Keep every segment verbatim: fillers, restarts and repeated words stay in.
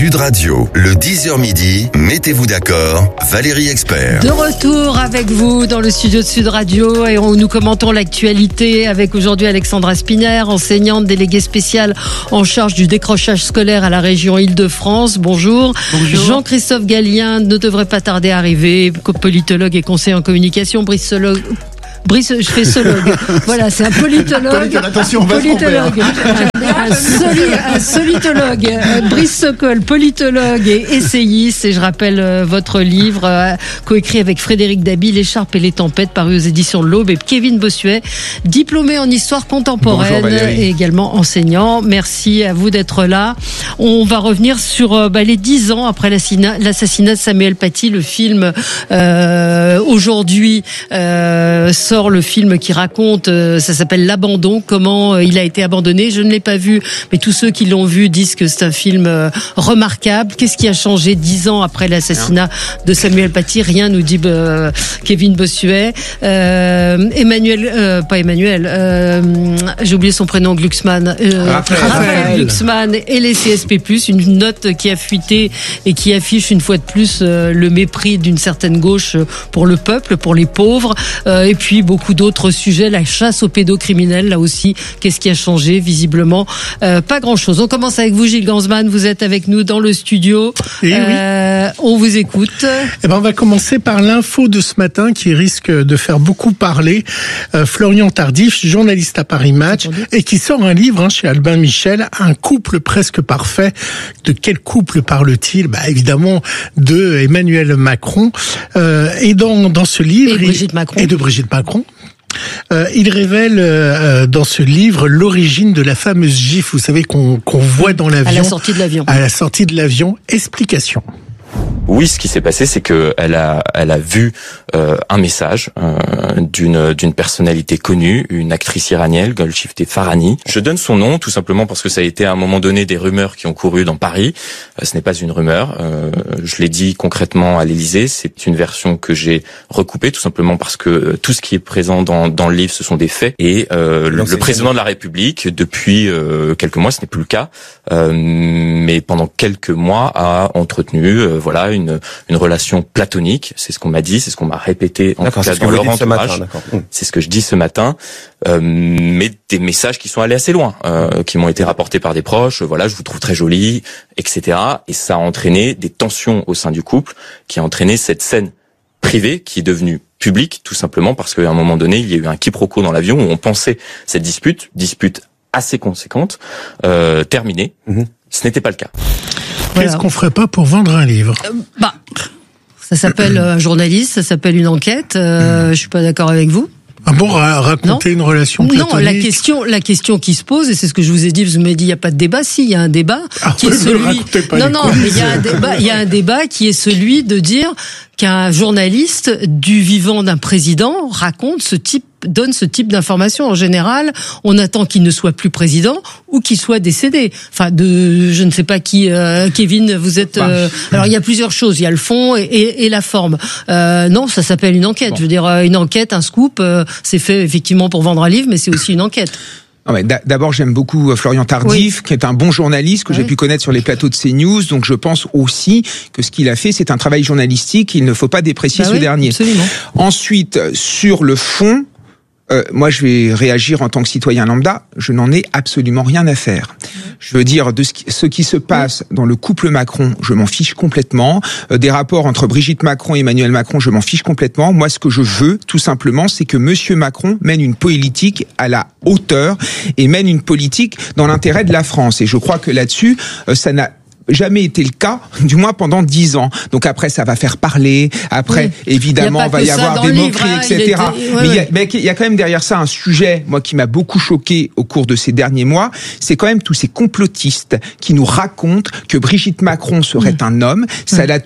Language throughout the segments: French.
Sud Radio, le dix heures midi, mettez-vous d'accord, Valérie Expert. De retour avec vous dans le studio de Sud Radio et on, nous commentons l'actualité avec aujourd'hui Alexandra Spiner, enseignante déléguée spéciale en charge du décrochage scolaire à la région Île-de-France. Bonjour. Bonjour. Jean-Christophe Gallien ne devrait pas tarder à arriver, politologue et conseiller en communication, brissologue. Brice, je fais sologue. Voilà, c'est un politologue. Attention, on va politologue. Un, soli, un solitologue. Brice Sokol, politologue et essayiste. Et je rappelle euh, votre livre, euh, coécrit avec Frédéric Dabi, L'écharpe et les tempêtes, paru aux éditions de l'Aube. Et Kevin Bossuet, diplômé en histoire contemporaine et également enseignant. Merci à vous d'être là. On va revenir sur euh, bah, les dix ans après l'assassinat de Samuel Paty. Le film, euh, aujourd'hui, euh, sort le film qui raconte, euh, ça s'appelle L'abandon, comment euh, il a été abandonné. Je ne l'ai pas vu, mais tous ceux qui l'ont vu disent que c'est un film euh, remarquable. Qu'est-ce qui a changé dix ans après l'assassinat de Samuel Paty? Rien, nous dit euh, Kevin Bossuet. Euh, Emmanuel, euh, pas Emmanuel, euh, j'ai oublié son prénom, Glucksmann. Euh, Raphaël. Raphaël Glucksmann et les C S P plus, une note qui a fuité et qui affiche une fois de plus euh, le mépris d'une certaine gauche pour le peuple, pour les pauvres, euh, et puis beaucoup d'autres sujets, la chasse aux pédocriminels, là aussi, qu'est-ce qui a changé? Visiblement, euh, pas grand-chose. On commence avec vous, Gilles Gansman, vous êtes avec nous dans le studio. Et euh, oui. On vous écoute. Eh ben, on va commencer par l'info de ce matin qui risque de faire beaucoup parler. Euh, Florian Tardif, journaliste à Paris Match, et qui sort un livre hein, chez Albin Michel, Un couple presque parfait. De quel couple parle-t-il? Bah, évidemment, de Emmanuel Macron. Euh, et dans, dans ce livre... Et Brigitte Macron. Et de Brigitte Macron. Euh, il révèle euh, dans ce livre l'origine de la fameuse gifle, vous savez, qu'on qu'on voit dans l'avion. À la sortie de l'avion. À la sortie de l'avion. Explication. Oui, ce qui s'est passé, c'est que elle a, elle a vu euh, un message euh, d'une d'une personnalité connue, une actrice iranienne, Golshifteh Farahani. Je donne son nom tout simplement parce que ça a été à un moment donné des rumeurs qui ont couru dans Paris. Euh, ce n'est pas une rumeur. Euh, je l'ai dit concrètement à l'Élysée. C'est une version que j'ai recoupée tout simplement parce que tout ce qui est présent dans dans le livre, ce sont des faits. Et euh, le, le président de la République, depuis euh, quelques mois, ce n'est plus le cas, euh, mais pendant quelques mois, a entretenu euh, voilà une une relation platonique, c'est ce qu'on m'a dit, c'est ce qu'on m'a répété en tout cas dans leur entourage. C'est ce que je dis ce matin, euh, mais des messages qui sont allés assez loin, euh, qui m'ont été rapportés par des proches. Voilà, je vous trouve très jolie, et cetera. Et ça a entraîné des tensions au sein du couple, qui a entraîné cette scène privée qui est devenue publique, tout simplement parce qu'à un moment donné, il y a eu un quiproquo dans l'avion où on pensait cette dispute, dispute assez conséquente, euh, terminée. Mm-hmm. Ce n'était pas le cas. Voilà. Qu'est-ce qu'on ferait pas pour vendre un livre? euh, Bah, ça s'appelle un journaliste, ça s'appelle une enquête. Euh, je suis pas d'accord avec vous. Ah bon, raconter non. une relation platonique? Non, la question, la question qui se pose, et c'est ce que je vous ai dit, vous m'avez dit il y a pas de débat. Si, il y a un débat ah, qui est celui. Non, non, mais il y a un débat, il y a un débat qui est celui de dire qu'un journaliste du vivant d'un président raconte ce type donne ce type d'information. En général, on attend qu'il ne soit plus président ou qu'il soit décédé. Enfin, de, je ne sais pas qui, euh, Kevin, vous êtes... Euh, alors, il y a plusieurs choses. Il y a le fond et, et, et la forme. Euh, non, ça s'appelle une enquête. Bon. Je veux dire, une enquête, un scoop, euh, c'est fait effectivement pour vendre un livre, mais c'est aussi une enquête. Non mais d'abord j'aime beaucoup Florian Tardif, oui. qui est un bon journaliste que oui. j'ai pu connaître sur les plateaux de CNews, donc je pense aussi que ce qu'il a fait c'est un travail journalistique, il ne faut pas déprécier bah ce oui, dernier. Absolument. Ensuite, sur le fond, Euh, moi, je vais réagir en tant que citoyen lambda. Je n'en ai absolument rien à faire. Je veux dire, de ce qui, ce qui se passe dans le couple Macron, je m'en fiche complètement. Euh, des rapports entre Brigitte Macron et Emmanuel Macron, je m'en fiche complètement. Moi, ce que je veux, tout simplement, c'est que Monsieur Macron mène une politique à la hauteur et mène une politique dans l'intérêt de la France. Et je crois que là-dessus, euh, ça n'a jamais été le cas, du moins pendant dix ans. Donc après, ça va faire parler. Après, oui. évidemment, il va y avoir des moqueries, hein, et cetera. Était... Ouais, mais il ouais. y, a, il y a quand même derrière ça un sujet, moi, qui m'a beaucoup choqué au cours de ces derniers mois. C'est quand même tous ces complotistes qui nous racontent que Brigitte Macron serait mmh. un homme. Ça mmh. la touche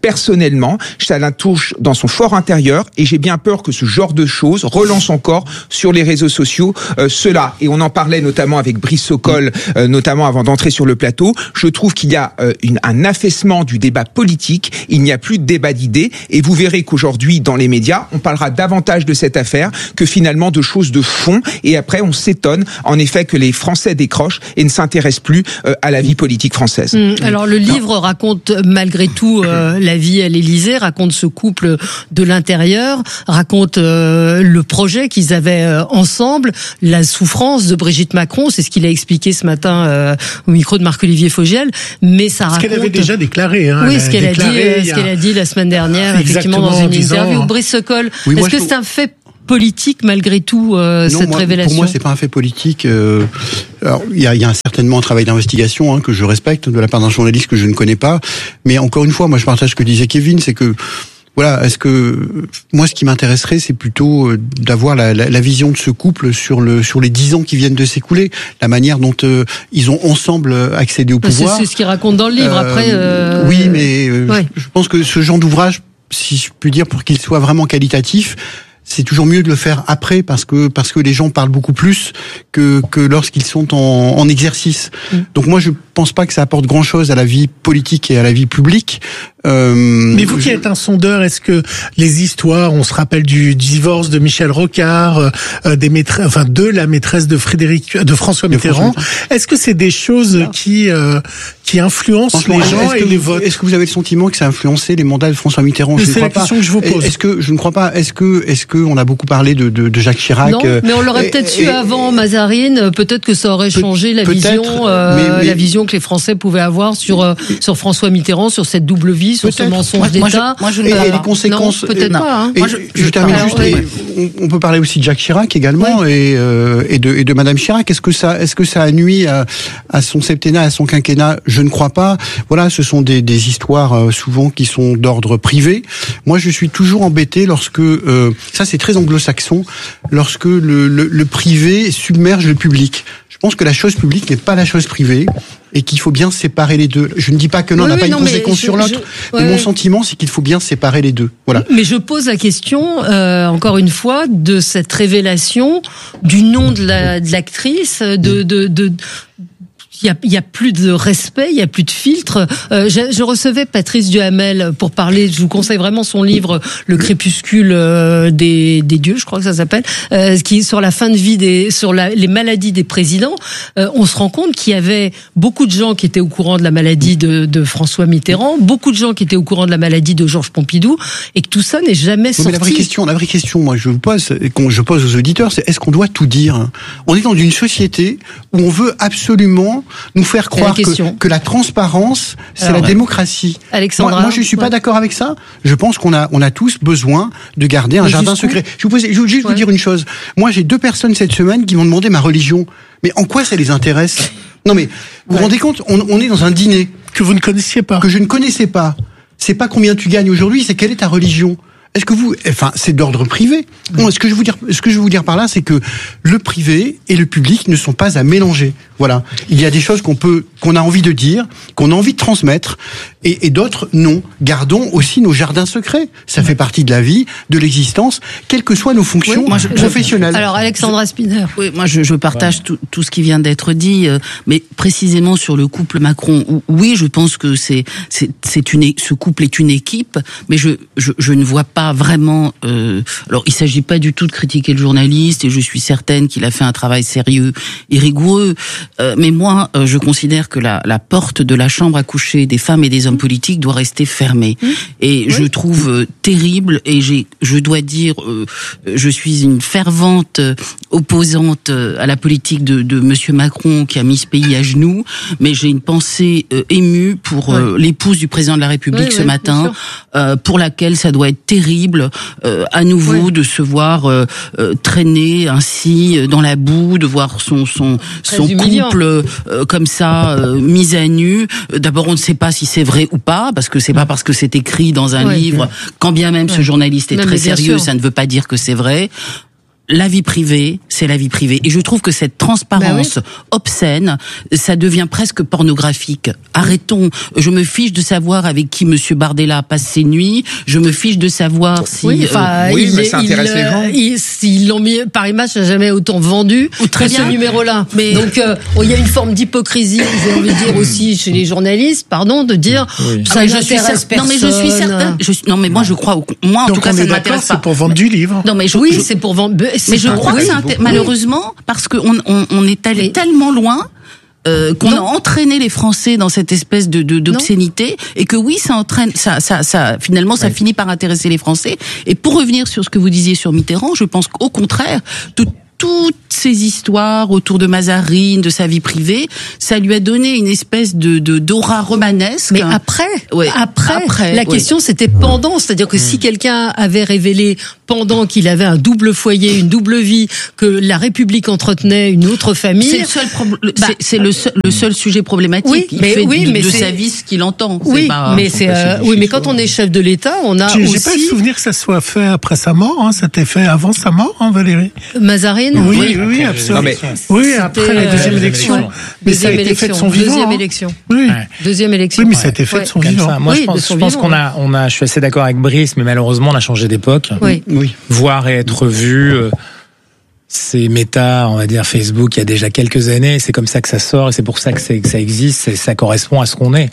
personnellement, ça la touche dans son fort intérieur et j'ai bien peur que ce genre de choses relance encore sur les réseaux sociaux euh, cela. Et on en parlait notamment avec Brice Sokol, euh, notamment avant d'entrer sur le plateau. Je trouve qu'il y a euh, une, un affaissement du débat politique. Il n'y a plus de débat d'idées et vous verrez qu'aujourd'hui, dans les médias, on parlera davantage de cette affaire que finalement de choses de fond. Et après, on s'étonne en effet que les Français décrochent et ne s'intéressent plus euh, à la vie politique française. Mmh. Alors le livre raconte malgré tout euh, la vie à l'Élysée, raconte ce couple de l'intérieur, raconte euh, le projet qu'ils avaient euh, ensemble, la souffrance de Brigitte Macron, c'est ce qu'il a expliqué ce matin euh, au micro de Marc-Olivier Fogiel, mais ça raconte... Ce qu'elle avait déjà déclaré. Hein, oui, ce qu'elle a, dit, a... ce qu'elle a dit la semaine dernière, effectivement, dans une disant... interview. Brice Sokol, oui, est-ce que je... c'est un fait politique malgré tout euh, non, cette moi, révélation? Pour moi, c'est pas un fait politique. Euh, alors, il y a, y a certainement un travail d'investigation hein, que je respecte de la part d'un journaliste que je ne connais pas. Mais encore une fois, moi, je partage ce que disait Kevin, c'est que voilà, est-ce que moi, ce qui m'intéresserait, c'est plutôt d'avoir la, la, la vision de ce couple sur le sur les dix ans qui viennent de s'écouler, la manière dont euh, ils ont ensemble accédé au pouvoir. C'est, c'est ce qu'il raconte dans le livre. Euh, Après, euh... oui, mais euh, ouais. je, je pense que ce genre d'ouvrage, si je puis dire, pour qu'il soit vraiment qualitatif, c'est toujours mieux de le faire après parce que parce que les gens parlent beaucoup plus que que lorsqu'ils sont en, en exercice. Mmh. Donc moi je pense pas que ça apporte grand chose à la vie politique et à la vie publique. Euh, Mais vous qui êtes un sondeur, est-ce que les histoires, on se rappelle du divorce de Michel Rocard, euh, des maîtresses, enfin de la maîtresse de Frédéric, de François Mitterrand, est-ce que c'est des choses ah. qui euh, qui influencent les gens et les votes? Est-ce que vous avez le sentiment que ça a influencé les mandats de François Mitterrand? Mais je c'est ne crois la question pas. que je vous pose. Est-ce que je ne crois pas? Est-ce que est-ce que on a beaucoup parlé de de, de Jacques Chirac? Non, mais on l'aurait et, peut-être su avant Mazarine. Peut-être que ça aurait changé la vision, euh, mais, mais, la vision que les Français pouvaient avoir sur euh, sur François Mitterrand, sur cette double vie, sur ce mensonge moi, d'État. Moi, je, moi, je et, et les conséquences. Non, peut-être non. pas. Hein. Et moi, je, je, je termine alors, juste. ouais. Et on, on peut parler aussi de Jacques Chirac également ouais. et euh, et de et de Madame Chirac. Est-ce que ça est-ce que ça a nui à, à son septennat, à son quinquennat? Je ne crois pas. Voilà, ce sont des des histoires euh, souvent qui sont d'ordre privé. Moi, je suis toujours embêté lorsque euh, ça c'est très anglo-saxon, lorsque le, le le privé submerge le public. Je pense que la chose publique n'est pas la chose privée et qu'il faut bien séparer les deux. Je ne dis pas que non, on oui, n'a oui, pas non, une conséquence je, sur l'autre, je, ouais, mais mon sentiment, c'est qu'il faut bien séparer les deux. Voilà. Mais je pose la question, euh, encore une fois, de cette révélation du nom de, la, de l'actrice, de... de, de, de Il y a, il y a plus de respect, il y a plus de filtre. Euh, je, je recevais Patrice Duhamel pour parler. Je vous conseille vraiment son livre Le crépuscule euh, des, des dieux, je crois que ça s'appelle, euh, qui est sur la fin de vie des, sur la, les maladies des présidents. Euh, on se rend compte qu'il y avait beaucoup de gens qui étaient au courant de la maladie de, de François Mitterrand, beaucoup de gens qui étaient au courant de la maladie de Georges Pompidou, et que tout ça n'est jamais sorti. Mais la vraie question, la vraie question, moi je vous pose, et qu'on je pose aux auditeurs, c'est est-ce qu'on doit tout dire? On est dans une société où on veut absolument nous faire croire la que, que la transparence, c'est Alors, la ouais. démocratie. Alexandra, moi, moi, je suis ouais. pas d'accord avec ça. Je pense qu'on a, on a tous besoin de garder un Mais jardin secret. Je vous pose, je veux juste ouais. vous dire une chose. Moi, j'ai deux personnes cette semaine qui m'ont demandé ma religion. Mais en quoi ça les intéresse? Non, mais vous ouais. vous rendez compte? On, on est dans un dîner que vous ne connaissiez pas, que je ne connaissais pas. C'est pas combien tu gagnes aujourd'hui, c'est quelle est ta religion. Est-ce que vous, enfin, c'est d'ordre privé. Bon, ce que je veux dire, ce que je veux vous dire par là, c'est que le privé et le public ne sont pas à mélanger. Voilà. Il y a des choses qu'on peut, qu'on a envie de dire, qu'on a envie de transmettre, et, et d'autres non. Gardons aussi nos jardins secrets. Ça fait partie de la vie, de l'existence, quelles que soient nos fonctions oui, moi, je, professionnelles. Alors, Alexandra Spinner. Oui, moi, je, je partage ouais. tout, tout ce qui vient d'être dit, euh, mais précisément sur le couple Macron. Où, oui, je pense que c'est, c'est, c'est une, ce couple est une équipe, mais je, je, je ne vois pas vraiment. Euh, alors, il s'agit pas du tout de critiquer le journaliste, et je suis certaine qu'il a fait un travail sérieux et rigoureux. Euh, mais moi, euh, je considère que la, la porte de la chambre à coucher des femmes et des hommes politiques doit rester fermée. Mmh. Et oui. je trouve euh, terrible. Et j'ai, je dois dire, euh, je suis une fervente euh, opposante euh, à la politique de, de Monsieur Macron qui a mis ce pays à genoux. Mais j'ai une pensée euh, émue pour euh, oui. l'épouse du président de la République oui, ce oui, matin, euh, pour laquelle ça doit être terrible euh, à nouveau oui. de se voir euh, euh, traîner ainsi euh, dans la boue, de voir son son Très son humiliant. couple euh, comme ça euh, mis à nu. D'abord, on ne sait pas si c'est vrai ou pas, parce que c'est pas parce que c'est écrit dans un oui. livre, quand bien même oui. ce journaliste est non, très sérieux, sûr. ça ne veut pas dire que c'est vrai. la vie privée, c'est la vie privée. Et je trouve que cette transparence bah oui. obscène, ça devient presque pornographique. Arrêtons. Je me fiche de savoir avec qui Monsieur Bardella passe ses nuits. Je me fiche de savoir si... Oui, enfin, euh, oui il, mais ça intéresse il, les gens. Ils, ils l'ont mis... Paris Match n'a jamais autant vendu très que bien. ce numéro-là. Mais... Donc, il euh, oh, y a une forme d'hypocrisie, j'ai envie de dire aussi, chez les journalistes, pardon, de dire... Oui. Ça ah, je suis certain, personne. Non, mais je suis certain... Je, non, mais moi, je crois... Moi, en Donc tout cas, ça ne m'intéresse pas. C'est pour vendre du livre. Non, mais je, oui, je, c'est pour vendre... Mais je crois que c'est inté- malheureusement, parce qu'on on, on est allé oui. tellement loin... Euh, qu'on non. a entraîné les Français dans cette espèce de, de d'obscénité non. et que oui, ça entraîne, ça, ça, ça, finalement, ça oui. finit par intéresser les Français. Et pour revenir sur ce que vous disiez sur Mitterrand, je pense qu'au contraire, tout toutes ces histoires autour de Mazarine, de sa vie privée, ça lui a donné une espèce de, de d'aura romanesque. Mais après, ouais. après, après, la ouais. question c'était pendant, c'est-à-dire que mmh. si quelqu'un avait révélé pendant qu'il avait un double foyer, une double vie, que la République entretenait une autre famille, c'est le seul, pro- bah, c'est, c'est le, seul, le seul sujet problématique. Oui, il mais fait oui, de, mais de c'est... sa vie ce qu'il entend. Oui, c'est pas, mais c'est, euh, oui, mais quand on est chef de l'État, on a j'ai, aussi. J'ai pas le souvenir que ça soit fait après sa mort. Hein, ça t'est fait avant sa mort, hein, Valérie. Mazarine. Oui, oui, oui, absolument. Mais, oui, après la deuxième élection. Ouais. Mais deuxième ça a été élection, fait de son vivant. Deuxième hein. élection. Oui. Ouais. Deuxième élection. Oui, mais ça a été fait ouais. de son vivant. Ça. Moi, oui, je pense, je vivant, pense qu'on ouais. a, on a, je suis assez d'accord avec Brice, mais malheureusement, on a changé d'époque. Oui. Oui. Voir et être vu. Euh, C'est méta, on va dire Facebook, il y a déjà quelques années. C'est comme ça que ça sort et c'est pour ça que, c'est, que ça existe. Et ça correspond à ce qu'on est.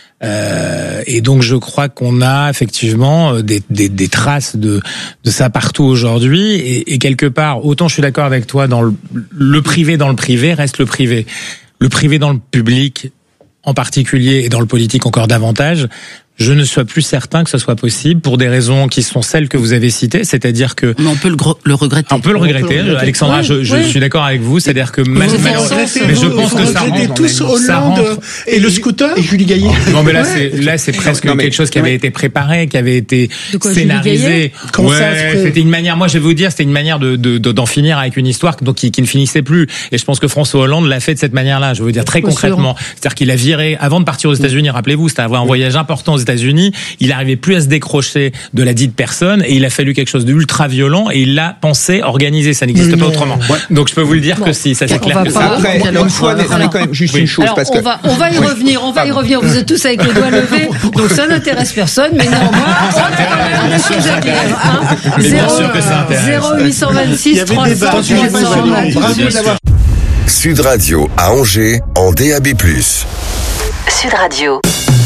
Euh, et donc je crois qu'on a effectivement des, des, des traces de, de ça partout aujourd'hui. Et, et quelque part, autant je suis d'accord avec toi, dans le, le privé dans le privé reste le privé. Le privé dans le public en particulier et dans le politique encore davantage. Je ne suis plus certain que ce soit possible pour des raisons qui sont celles que vous avez citées, c'est-à-dire que... Mais on peut le, gro- le regretter. On peut le regretter, peut le regretter. Alexandra, oui, je, je oui. suis d'accord avec vous, c'est-à-dire que... Mais, mais, mais je pense que ça rentre... tous Hollande et, et le scooter et Julie Gaillet. Non mais là, ouais. c'est, là c'est presque non, mais, quelque chose qui avait ouais. été préparé, qui avait été quoi, scénarisé. Comment ouais, ça, c'était une manière, moi je vais vous dire, c'était une manière de, de, de, d'en finir avec une histoire donc, qui, qui ne finissait plus. Et je pense que François Hollande l'a fait de cette manière-là, je veux vous dire très Bien concrètement. Sûr. C'est-à-dire qu'il a viré, avant de partir aux États-Unis, rappelez-vous, c'était un voyage important aux États-Unis, il n'arrivait plus à se décrocher de la dite personne et il a fallu quelque chose de ultra violent et il l'a pensé, organisé, ça n'existe pas autrement. Ouais. Donc je peux vous le dire bon. que si, ça c'est clair que ça. Après, une fois, on est quand même juste oui. une chose Alors, parce on que va, on va y oui. revenir, on va y revenir. Vous êtes tous avec les doigts levés, donc ça n'intéresse personne, mais néanmoins, on a quand même des choses à dire. Hein. Mais bien sûr que ça intéresse. zéro huit cent vingt-six trois cents Bravo d'avoir. Sud Radio à Angers en D A B plus. Sud Radio.